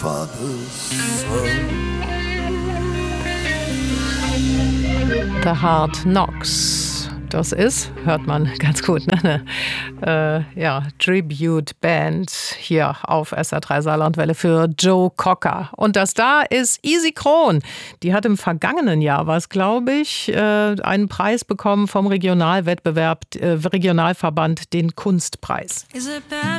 father's son. The Hard Knocks. Das ist, hört man ganz gut, ne? Tribute-Band hier auf SR3 Saarlandwelle für Joe Cocker. Und das da ist Easy Kron. Die hat im vergangenen Jahr, glaube ich, einen Preis bekommen vom Regionalverband, den Kunstpreis. Is it bad